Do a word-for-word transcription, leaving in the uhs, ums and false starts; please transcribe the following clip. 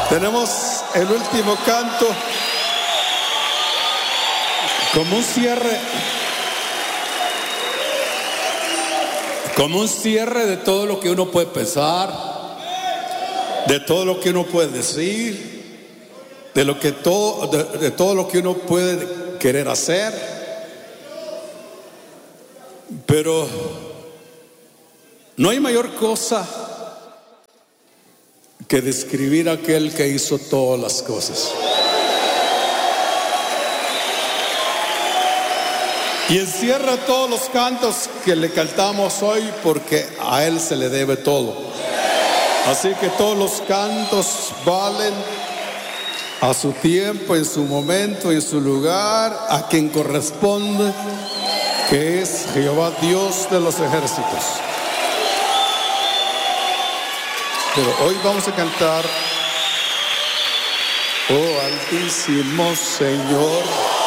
Tenemos el último canto como un cierre, como un cierre de todo lo que uno puede pensar, de todo lo que uno puede decir, de lo que todo, de, de todo lo que uno puede querer hacer. Pero no hay mayor cosa que describir a aquel que hizo todas las cosas. Y encierra todos los cantos que le cantamos hoy, porque a Él se le debe todo. Así que todos los cantos valen a su tiempo, en su momento, en su lugar, a quien corresponde, que es Jehová Dios de los ejércitos. Pero hoy vamos a cantar: oh Altísimo Señor.